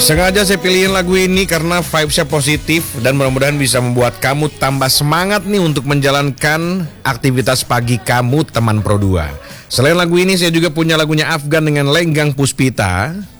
Sengaja saya pilihin lagu ini karena vibes-nya positif dan mudah-mudahan bisa membuat kamu tambah semangat nih untuk menjalankan aktivitas pagi kamu teman Pro 2. Selain lagu ini saya juga punya lagunya Afgan dengan Lenggang Puspita.